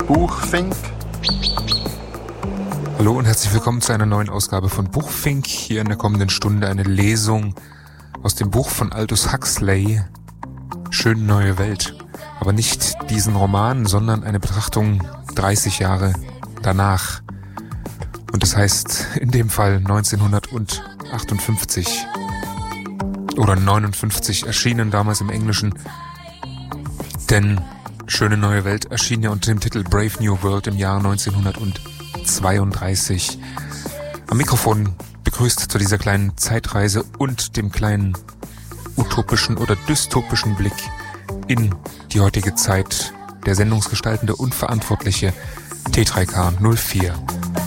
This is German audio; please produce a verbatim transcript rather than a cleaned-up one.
Buchfink. Hallo und herzlich willkommen zu einer neuen Ausgabe von Buchfink. Hier in der kommenden Stunde eine Lesung aus dem Buch von Aldous Huxley, Schöne neue Welt. Aber nicht diesen Roman, sondern eine Betrachtung dreißig Jahre danach. Und das heißt in dem Fall neunzehnhundertachtundfünfzig oder neunundfünfzig, erschienen damals im Englischen. Denn Schöne neue Welt erschien ja unter dem Titel Brave New World im Jahr neunzehnhundertzweiunddreißig. Am Mikrofon begrüßt zu dieser kleinen Zeitreise und dem kleinen utopischen oder dystopischen Blick in die heutige Zeit der sendungsgestaltende und verantwortliche T drei K null vier.